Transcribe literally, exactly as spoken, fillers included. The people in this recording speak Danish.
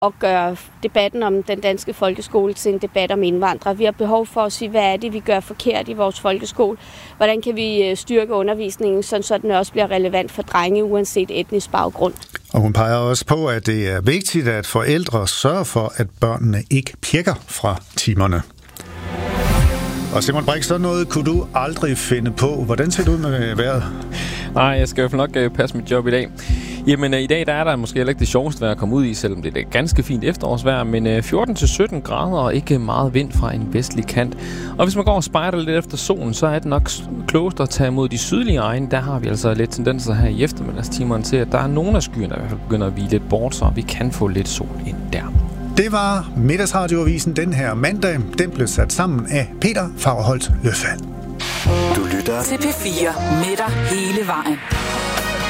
at gøre debatten om den danske folkeskole til en debat om indvandrere. Vi har behov for at sige, hvad er det, vi gør forkert i vores folkeskole? Hvordan kan vi styrke undervisningen, så den også bliver relevant for drenge, uanset etnisk baggrund? Og hun peger også på, at det er vigtigt, at forældre sørger for, at børnene ikke pjekker fra timerne. Og Simon Brix, sådan noget kunne du aldrig finde på. Hvordan ser det ud med vejret? Nej, jeg skal i hvert fald nok passe mit job i dag. Jamen, i dag der er der måske heller ikke det sjoveste vejr at komme ud i, selvom det er et ganske fint efterårsvejr, men fjorten til sytten grader og ikke meget vind fra en vestlig kant. Og hvis man går og spejder lidt efter solen, så er det nok klogest at tage imod de sydlige egne. Der har vi altså lidt tendenser her i eftermiddagstimerne til, at der er nogle af skyerne, der i hvert fald begynder at hvile lidt bort, så vi kan få lidt sol ind der. Det var Middagsradioavisen den her mandag. Den blev sat sammen af Peter Fagerholt Løfald. Du lytter til P fire med dig hele vejen.